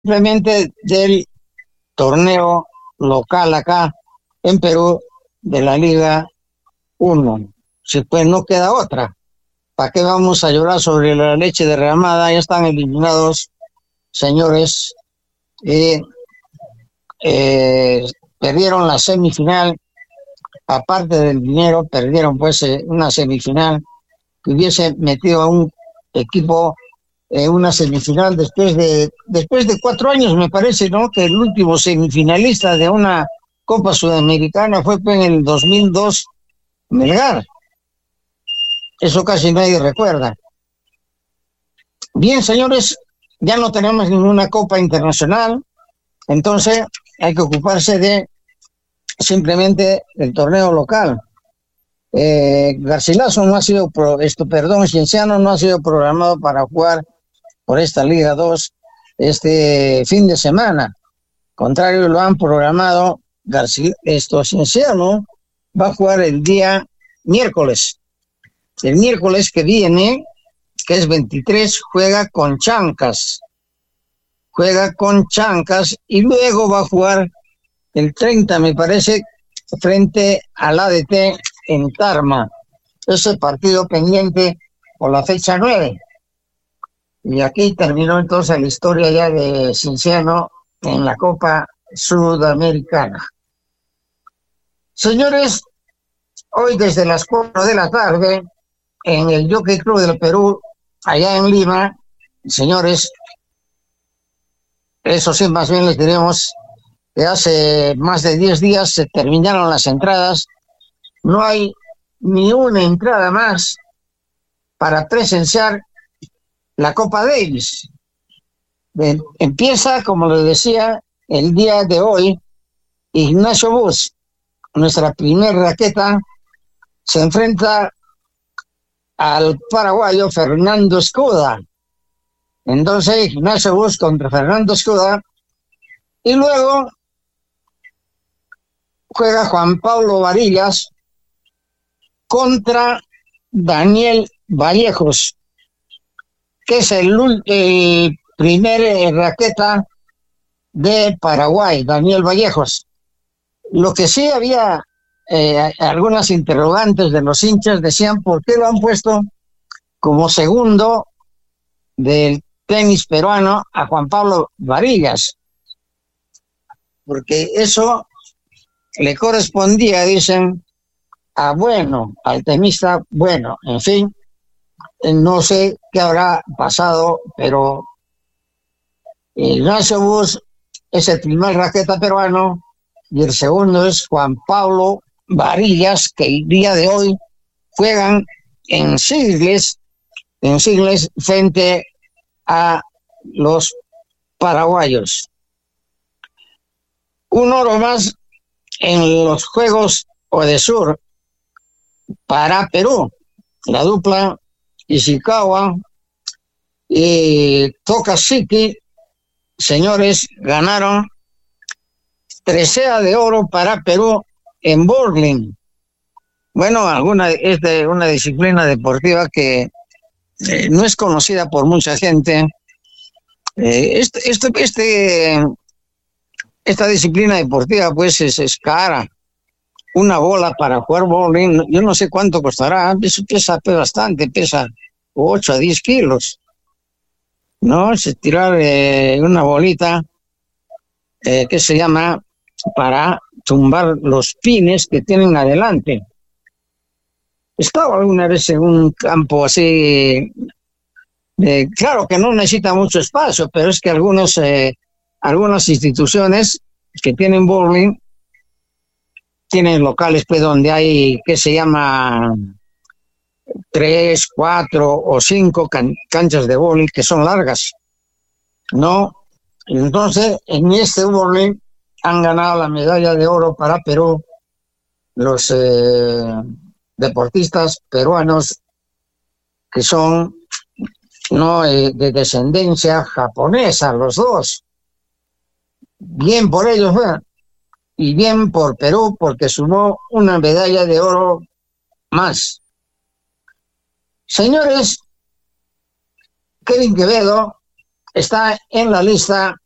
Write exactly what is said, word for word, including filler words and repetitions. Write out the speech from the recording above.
simplemente del torneo local acá en Perú de la Liga uno. Si pues no queda otra. ¿Para qué vamos a llorar sobre la leche derramada? Ya están eliminados, señores. Y eh, perdieron la semifinal. Aparte del dinero, perdieron pues eh, una semifinal que hubiese metido a un equipo en eh, una semifinal después de después de cuatro años, me parece, ¿no? Que el último semifinalista de una Copa Sudamericana fue pues, en el dos mil dos, Melgar. Eso casi nadie recuerda. Bien, señores, ya no tenemos ninguna Copa Internacional, entonces hay que ocuparse de simplemente el torneo local. Eh, Garcilaso no ha sido, pro, esto, perdón, Cienciano no ha sido programado para jugar por esta Liga dos este fin de semana. Contrario, lo han programado. García, esto, Cienciano va a jugar el día miércoles. El miércoles que viene, que es veintitrés, juega con Chancas. Juega con Chancas y luego va a jugar el treinta, me parece, frente al A D T en Tarma. Ese partido pendiente por la fecha nueve. Y aquí terminó entonces la historia ya de Cienciano en la Copa Sudamericana. Señores, hoy desde las cuatro de la tarde, en el Jockey Club del Perú, allá en Lima, señores, eso sí, más bien les diremos que hace más de diez días se terminaron las entradas. No hay ni una entrada más para presenciar la Copa Davis. Empieza, como les decía, el día de hoy. Ignacio Bus, nuestra primer raqueta, se enfrenta al paraguayo Fernando Escuda. Entonces, Ignacio Bus contra Fernando Escuda. Y luego juega Juan Pablo Varillas contra Daniel Vallejos, que es el, el primer raqueta de Paraguay, Daniel Vallejos. Lo que sí había eh, algunas interrogantes de los hinchas, decían por qué lo han puesto como segundo del tenis peruano a Juan Pablo Varillas, porque eso le correspondía, dicen, a bueno, al tenista bueno, en fin, no sé qué habrá pasado, pero Ignacio Bus es el primer raqueta peruano y el segundo es Juan Pablo Varillas, que el día de hoy juegan en Sigles, en Sigles frente a los paraguayos. Un oro más en los Juegos Odesur para Perú. La dupla Ishikawa y Tokashiki, señores, ganaron tresea de oro para Perú en bowling. Bueno, alguna es de una disciplina deportiva que eh, no es conocida por mucha gente. Eh, este, este, este, esta disciplina deportiva, pues, es, es cara. Una bola para jugar bowling, yo no sé cuánto costará, eso pesa bastante, pesa ocho a diez kilos, ¿no? Se tirar eh, una bolita eh, que se llama para tumbar los pines que tienen adelante. Estaba alguna vez en un campo así, eh, claro que no necesita mucho espacio, pero es que algunos, eh, algunas instituciones que tienen bowling tienen locales pues donde hay, que se llama tres, cuatro o cinco can- canchas de bowling que son largas, ¿no? Entonces, en este bowling han ganado la medalla de oro para Perú los eh, deportistas peruanos que son, no eh, de descendencia japonesa, los dos. Bien por ellos, ¿verdad? Y bien por Perú, porque sumó una medalla de oro más. Señores, Kevin Quevedo está en la lista